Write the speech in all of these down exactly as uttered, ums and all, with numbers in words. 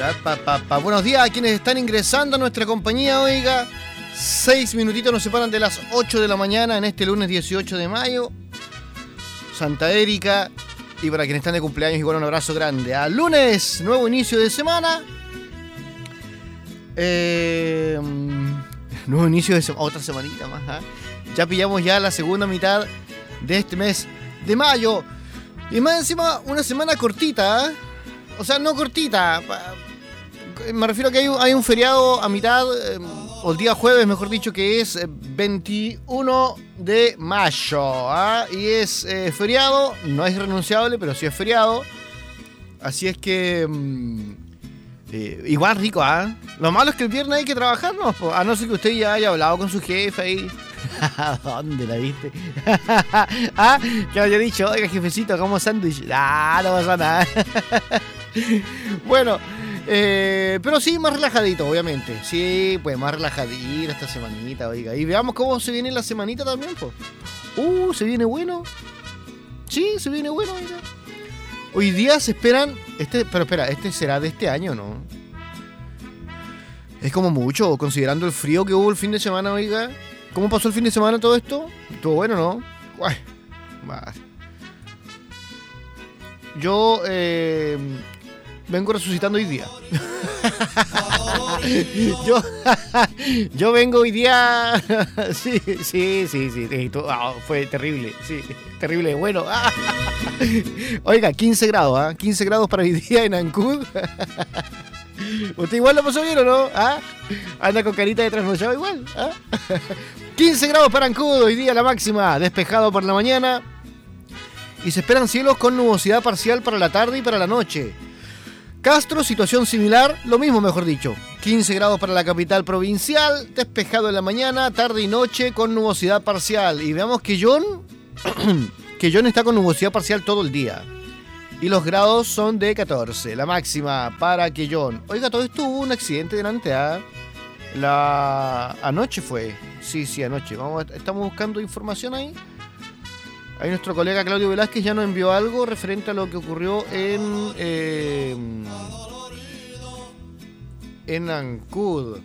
Pa, pa, pa. Buenos días a quienes están ingresando a nuestra compañía, oiga. Seis minutitos nos separan de las ocho de la mañana en este lunes dieciocho de mayo. Santa Erika. Y para quienes están de cumpleaños, igual un abrazo grande. A lunes, nuevo inicio de semana. Eh, nuevo inicio de semana. Otra semanita más. ¿eh? Ya pillamos ya la segunda mitad de este mes de mayo. Y más encima, una semana cortita. ¿eh? O sea, no cortita. Me refiero a que hay, hay un feriado a mitad, eh, o el día jueves, mejor dicho, que es veintiuno de mayo. ¿eh? Y es eh, feriado, no es renunciable, pero sí es feriado. Así es que... Mm, eh, igual rico, ¿ah? ¿eh? Lo malo es que el viernes hay que trabajar, ¿no? A no ser que usted ya haya hablado con su jefe ahí. ¿Dónde la viste? ¿Ah? Que haya dicho, oiga, jefecito, como sándwich. Ah, no pasa nada. Bueno... Eh, pero sí, más relajadito, obviamente. Sí, pues más relajadito esta semanita, oiga. Y veamos cómo se viene la semanita también, pues. Uh, se viene bueno. Sí, se viene bueno, oiga. Hoy día se esperan... este, Pero espera, este será de este año, ¿no? Es como mucho, considerando el frío que hubo el fin de semana, oiga. ¿Cómo pasó el fin de semana todo esto? Estuvo bueno, ¿no? Guay. Yo, eh... vengo resucitando hoy día. yo, yo vengo hoy día. sí, sí, sí, sí. sí. Oh, fue terrible. Sí, terrible. Bueno. Oiga, quince grados, ¿ah? ¿eh? quince grados para hoy día en Ancud. ¿Usted igual lo pasó bien o no? ¿Ah? Anda con carita de trasnochado igual. ¿Ah? quince grados para Ancud hoy día la máxima. Despejado por la mañana. Y se esperan cielos con nubosidad parcial para la tarde y para la noche. Castro, situación similar, lo mismo mejor dicho. quince grados para la capital provincial, despejado en la mañana, tarde y noche con nubosidad parcial. Y veamos que John, que John está con nubosidad parcial todo el día. Y los grados son de catorce, la máxima para Quellón. Oiga, todo esto hubo un accidente delante, ¿eh? La anoche fue. Sí, sí, anoche. Vamos, estamos buscando información ahí. Ahí nuestro colega Claudio Velázquez ya nos envió algo referente a lo que ocurrió en eh, en Ancud.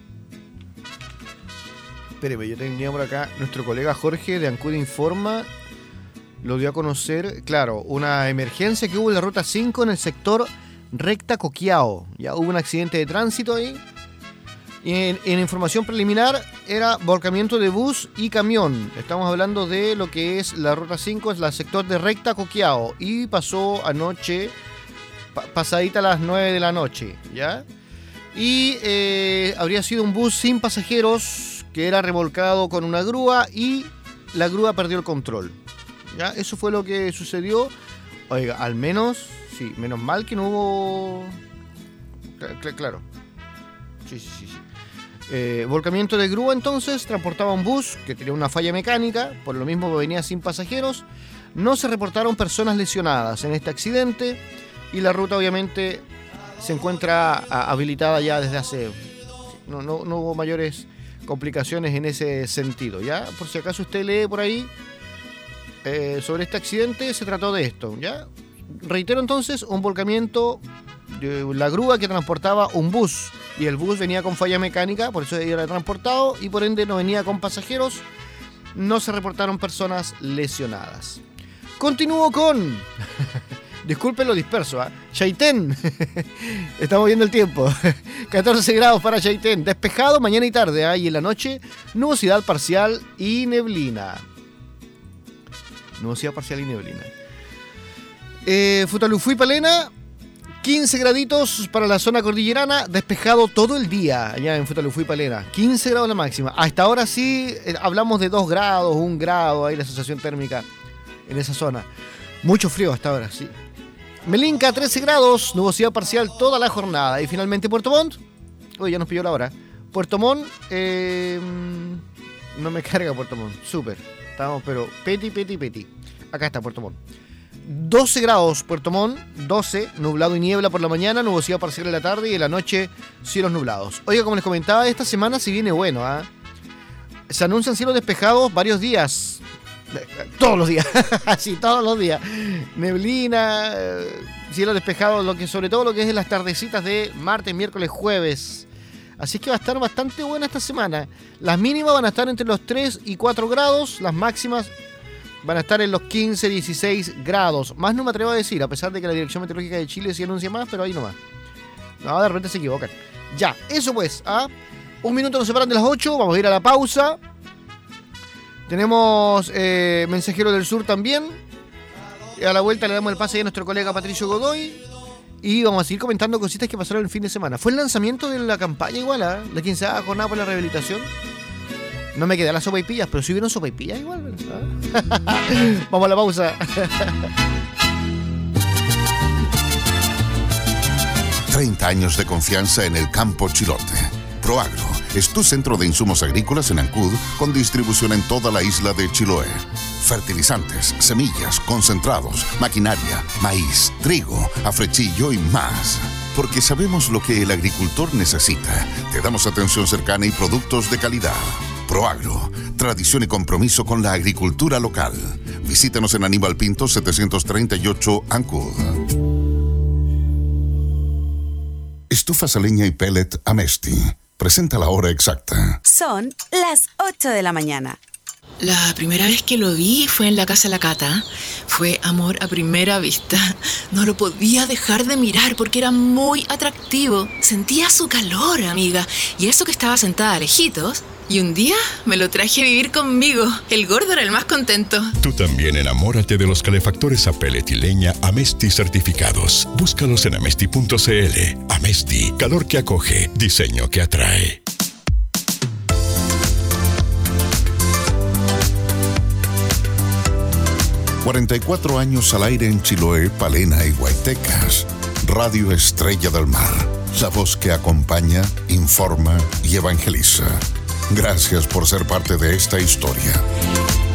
Espéreme, yo tenía por acá nuestro colega Jorge de Ancud Informa. Lo dio a conocer, claro, una emergencia que hubo en la ruta cinco en el sector Recta Coquiao. Ya hubo un accidente de tránsito ahí. Y en, en información preliminar era volcamiento de bus y camión. Estamos hablando de lo que es la ruta cinco, es el sector de Recta Coquiao. Y pasó anoche, pa- pasadita a las nueve de la noche, ¿ya? Y eh, habría sido un bus sin pasajeros que era remolcado con una grúa y la grúa perdió el control, ¿ya? Eso fue lo que sucedió. Oiga, al menos, sí, menos mal que no hubo... Claro. Sí, sí, sí. Eh, volcamiento de grúa entonces, transportaba un bus que tenía una falla mecánica, por lo mismo venía sin pasajeros. No se reportaron personas lesionadas en este accidente y la ruta obviamente se encuentra a, habilitada ya desde hace... No, no, no hubo mayores complicaciones en ese sentido, ¿ya? Por si acaso usted lee por ahí eh, sobre este accidente, se trató de esto, ¿ya? Reitero entonces, un volcamiento de la grúa que transportaba un bus. Y el bus venía con falla mecánica, por eso era transportado y por ende no venía con pasajeros. No se reportaron personas lesionadas. Continúo con... Disculpen lo disperso, ¿eh? Chaitén. Estamos viendo el tiempo. catorce grados para Chaitén. Despejado mañana y tarde, ¿eh? Y en la noche, nubosidad parcial y neblina. Nubosidad parcial y neblina. Eh, Futalufú y Palena... quince graditos para la zona cordillerana, despejado todo el día allá en Futalufú y Palena. quince grados la máxima. Hasta ahora sí eh, hablamos de dos grados, un grado, ahí la sensación térmica en esa zona. Mucho frío hasta ahora, sí. Melinca, trece grados, nubosidad parcial toda la jornada. Y finalmente Puerto Montt. Uy, ya nos pilló la hora. Puerto Montt, eh, no me carga Puerto Montt, súper. Estamos, pero peti, peti, peti. Acá está Puerto Montt. doce grados Puerto Montt, doce, nublado y niebla por la mañana, nubosidad parcial en la tarde y en la noche cielos nublados. Oiga, como les comentaba, esta semana se viene bueno, ¿eh? Se anuncian cielos despejados varios días. Todos los días, así, todos los días. Neblina, cielo despejado, lo que, sobre todo lo que es en las tardecitas de martes, miércoles, jueves. Así que va a estar bastante buena esta semana. Las mínimas van a estar entre los tres y cuatro grados, las máximas van a estar en los quince, dieciséis grados. Más no me atrevo a decir, a pesar de que la Dirección Meteorológica de Chile sí anuncia más, pero ahí nomás. No, de repente se equivocan. Ya, eso pues, ¿ah? Un minuto nos separan de las ocho, vamos a ir a la pausa. Tenemos eh, Mensajero del Sur también. Y a la vuelta le damos el pase a nuestro colega Patricio Godoy. Y vamos a seguir comentando cositas que pasaron el fin de semana. Fue el lanzamiento de la campaña igual, ¿eh? La quinceava jornada por la rehabilitación. No me quedé a las sopaipillas, pero sí hubieron sopaipillas igual, ¿verdad? Vamos a la pausa. treinta años de confianza en el campo chilote. Proagro es tu centro de insumos agrícolas en Ancud, con distribución en toda la isla de Chiloé. Fertilizantes, semillas, concentrados, maquinaria, maíz, trigo, afrechillo y más. Porque sabemos lo que el agricultor necesita. Te damos atención cercana y productos de calidad. Proagro, tradición y compromiso con la agricultura local. Visítanos en Aníbal Pinto setecientos treinta y ocho Ancud. Estufas a leña y pellet Amesti. Presenta la hora exacta. Son las ocho de la mañana. La primera vez que lo vi fue en la casa de la Cata. Fue amor a primera vista. No lo podía dejar de mirar porque era muy atractivo. Sentía su calor, amiga. Y eso que estaba sentada lejitos. Y un día me lo traje a vivir conmigo. El gordo era el más contento. Tú también enamórate de los calefactores a pellet y leña Amesti certificados. Búscalos en amesti punto cl. Amesti, calor que acoge, diseño que atrae. cuarenta y cuatro años al aire en Chiloé, Palena y Guaytecas. Radio Estrella del Mar. La voz que acompaña, informa y evangeliza. Gracias por ser parte de esta historia.